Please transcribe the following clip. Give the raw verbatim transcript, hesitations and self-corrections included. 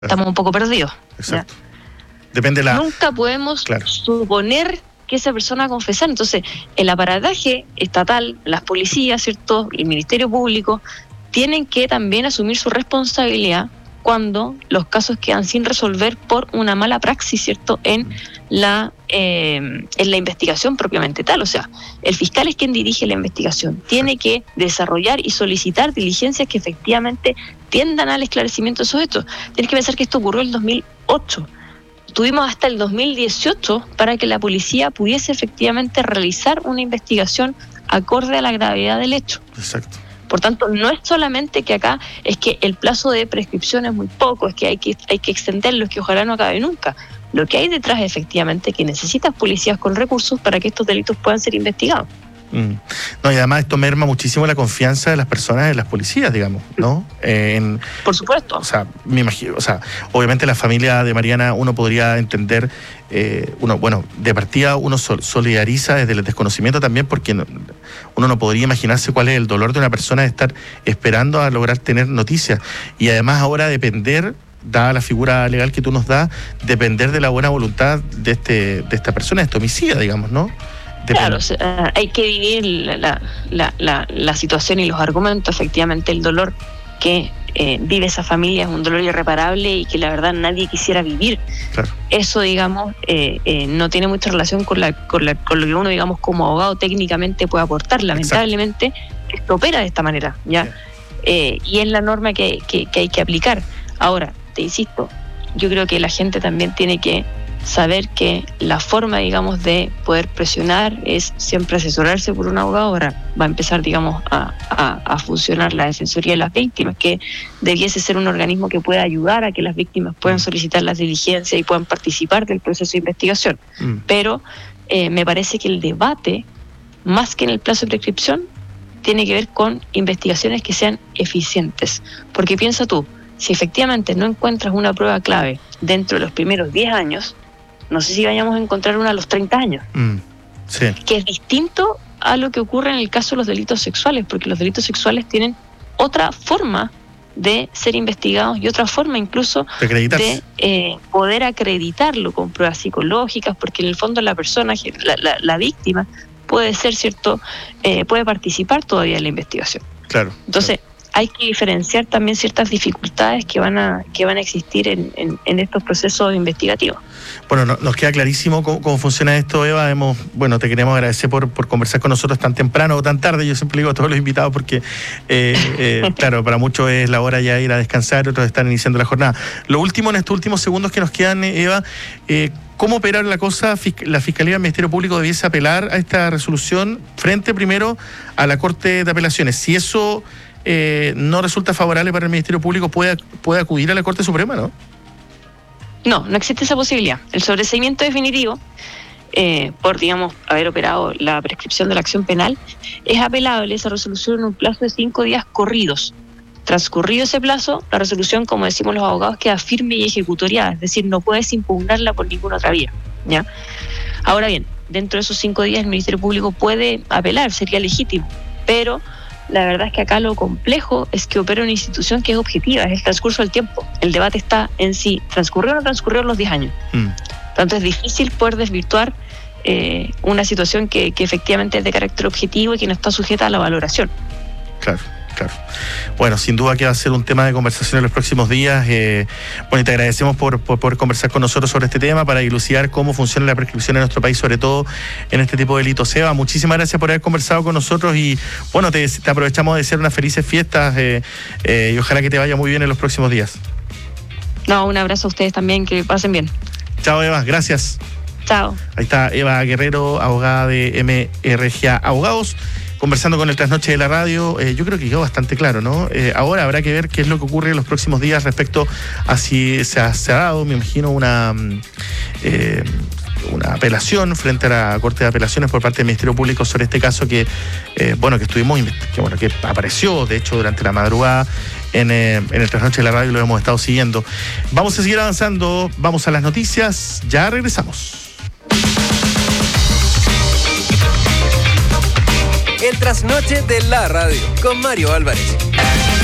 estamos un poco perdidos. Exacto. ¿Ya? Depende la... Nunca podemos claro. suponer que esa persona va a confesar. Entonces, el aparataje estatal, las policías, ¿cierto?, el Ministerio Público, tienen que también asumir su responsabilidad cuando los casos quedan sin resolver por una mala praxis, ¿cierto?, en la eh, en la investigación propiamente tal. O sea, el fiscal es quien dirige la investigación, tiene que desarrollar y solicitar diligencias que efectivamente tiendan al esclarecimiento de esos hechos. Tienes que pensar que esto ocurrió en el dos mil ocho. Tuvimos hasta el dos mil dieciocho para que la policía pudiese efectivamente realizar una investigación acorde a la gravedad del hecho. Exacto. Por tanto, no es solamente que acá es que el plazo de prescripción es muy poco, es que hay que, hay que extenderlo, es que ojalá no acabe nunca. Lo que hay detrás es efectivamente que necesitas policías con recursos para que estos delitos puedan ser investigados. Mm. No, y además esto merma muchísimo la confianza de las personas en las policías, digamos, ¿no? Eh, en, Por supuesto. O sea, me imagino, o sea, obviamente la familia de Mariana, uno podría entender, eh, uno, bueno, de partida uno sol, solidariza desde el desconocimiento también, porque no, uno no podría imaginarse cuál es el dolor de una persona de estar esperando a lograr tener noticias. Y además ahora depender, dada la figura legal que tú nos das, depender de la buena voluntad de este, de esta persona, de este homicida, digamos, ¿no? Depende. Claro, o sea, hay que dividir la, la, la, la situación y los argumentos. Efectivamente, el dolor que eh, vive esa familia es un dolor irreparable y que la verdad nadie quisiera vivir. Claro. Eso, digamos, eh, eh, no tiene mucha relación con, la, con, la, con lo que uno, digamos, como abogado técnicamente puede aportar. Lamentablemente, exacto, esto opera de esta manera, ¿ya? Yeah. Eh, y es la norma que, que, que hay que aplicar. Ahora, te insisto, yo creo que la gente también tiene que saber que la forma, digamos, de poder presionar es siempre asesorarse por un abogado. Ahora va a empezar, digamos, a, a, a funcionar la Defensoría de las Víctimas, que debiese ser un organismo que pueda ayudar a que las víctimas puedan solicitar las diligencias y puedan participar del proceso de investigación. Mm. Pero eh, me parece que el debate, más que en el plazo de prescripción, tiene que ver con investigaciones que sean eficientes. Porque piensa tú, si efectivamente no encuentras una prueba clave dentro de los primeros diez años, no sé si vayamos a encontrar una a los treinta años. Mm, sí. Que es distinto a lo que ocurre en el caso de los delitos sexuales, porque los delitos sexuales tienen otra forma de ser investigados y otra forma incluso de, de eh, poder acreditarlo con pruebas psicológicas, porque en el fondo la persona, la, la, la víctima, puede ser, ¿cierto?, eh, puede participar todavía en la investigación. Claro. Entonces, claro. hay que diferenciar también ciertas dificultades que van a que van a existir en, en, en estos procesos investigativos. Bueno, no, nos queda clarísimo cómo, cómo funciona esto, Eva. Hemos, bueno, te queremos agradecer por, por conversar con nosotros tan temprano o tan tarde. Yo siempre digo a todos los invitados porque, eh, eh, claro, para muchos es la hora ya de ir a descansar, otros están iniciando la jornada. Lo último, en estos últimos segundos que nos quedan, Eva, eh, ¿cómo operar la cosa? La Fiscalía del Ministerio Público debiese apelar a esta resolución frente primero a la Corte de Apelaciones. Si eso eh, no resulta favorable para el Ministerio Público, ¿puede, puede acudir a la Corte Suprema, no? No, no existe esa posibilidad. El sobreseimiento definitivo, eh, por, digamos, haber operado la prescripción de la acción penal, es apelable esa resolución en un plazo de cinco días corridos. Transcurrido ese plazo, la resolución, como decimos los abogados, queda firme y ejecutoriada, es decir, no puedes impugnarla por ninguna otra vía, ¿ya? Ahora bien, dentro de esos cinco días el Ministerio Público puede apelar, sería legítimo, pero la verdad es que acá lo complejo es que opera una institución que es objetiva, es el transcurso del tiempo. El debate está en si transcurrió o no transcurrió los diez años. Mm. Tanto es difícil poder desvirtuar eh, una situación que, que efectivamente es de carácter objetivo y que no está sujeta a la valoración. Claro. Claro. Bueno, sin duda que va a ser un tema de conversación en los próximos días. Eh, bueno, y te agradecemos por, por poder conversar con nosotros sobre este tema para dilucidar cómo funciona la prescripción en nuestro país, sobre todo en este tipo de delitos. Eva, muchísimas gracias por haber conversado con nosotros y bueno, te, te aprovechamos de desear unas felices fiestas eh, eh, y ojalá que te vaya muy bien en los próximos días. No, un abrazo a ustedes también, que pasen bien. Chao, Eva, gracias. Chao. Ahí está Eva Guerrero, abogada de M R G A Abogados, conversando con el Trasnoche de la Radio. Eh, yo creo que quedó bastante claro, ¿no? Eh, ahora habrá que ver qué es lo que ocurre en los próximos días respecto a si se ha, se ha dado, me imagino, una, eh, una apelación frente a la Corte de Apelaciones por parte del Ministerio Público sobre este caso que, eh, bueno, que estuvimos, que, bueno, que apareció, de hecho, durante la madrugada en, eh, en el Trasnoche de la Radio y lo hemos estado siguiendo. Vamos a seguir avanzando, vamos a las noticias, ya regresamos. El Trasnoche de la Radio con Mario Álvarez.